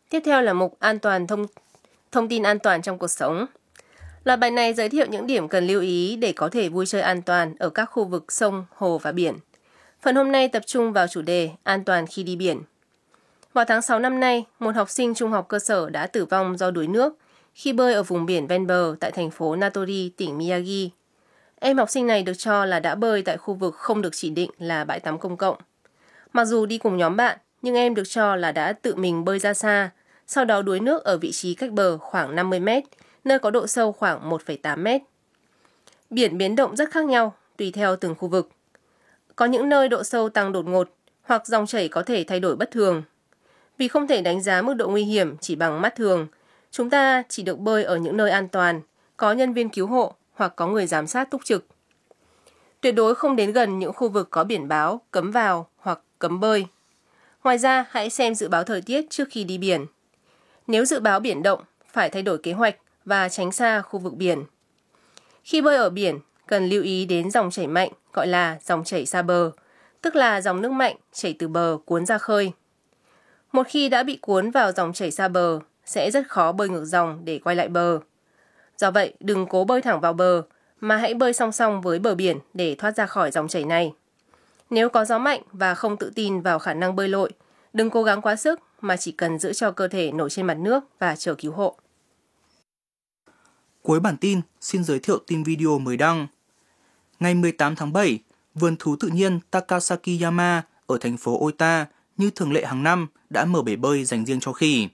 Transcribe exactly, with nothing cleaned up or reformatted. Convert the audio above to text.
Tiếp theo là mục an toàn thông, thông tin an toàn trong cuộc sống. Loạt bài này giới thiệu những điểm cần lưu ý để có thể vui chơi an toàn ở các khu vực sông, hồ và biển. Phần hôm nay tập trung vào chủ đề an toàn khi đi biển. Vào tháng sáu năm nay, một học sinh trung học cơ sở đã tử vong do đuối nước khi bơi ở vùng biển ven bờ tại thành phố Natori, tỉnh Miyagi. Em học sinh này được cho là đã bơi tại khu vực không được chỉ định là bãi tắm công cộng. Mặc dù đi cùng nhóm bạn, nhưng em được cho là đã tự mình bơi ra xa, sau đó đuối nước ở vị trí cách bờ khoảng năm mươi mét, nơi có độ sâu khoảng một phẩy tám mét. Biển biến động rất khác nhau, tùy theo từng khu vực. Có những nơi độ sâu tăng đột ngột, hoặc dòng chảy có thể thay đổi bất thường. Vì không thể đánh giá mức độ nguy hiểm chỉ bằng mắt thường, chúng ta chỉ được bơi ở những nơi an toàn, có nhân viên cứu hộ hoặc có người giám sát túc trực. Tuyệt đối không đến gần những khu vực có biển báo cấm vào hoặc cấm bơi. Ngoài ra, hãy xem dự báo thời tiết trước khi đi biển. Nếu dự báo biển động, phải thay đổi kế hoạch và tránh xa khu vực biển. Khi bơi ở biển, cần lưu ý đến dòng chảy mạnh gọi là dòng chảy xa bờ, tức là dòng nước mạnh chảy từ bờ cuốn ra khơi. Một khi đã bị cuốn vào dòng chảy xa bờ, sẽ rất khó bơi ngược dòng để quay lại bờ. Do vậy, đừng cố bơi thẳng vào bờ, mà hãy bơi song song với bờ biển để thoát ra khỏi dòng chảy này. Nếu có gió mạnh và không tự tin vào khả năng bơi lội, đừng cố gắng quá sức mà chỉ cần giữ cho cơ thể nổi trên mặt nước và chờ cứu hộ. Cuối bản tin, xin giới thiệu tin video mới đăng. Ngày mười tám tháng bảy, vườn thú tự nhiên Takasaki Yama ở thành phố Ota như thường lệ hàng năm đã mở bể bơi dành riêng cho khỉ.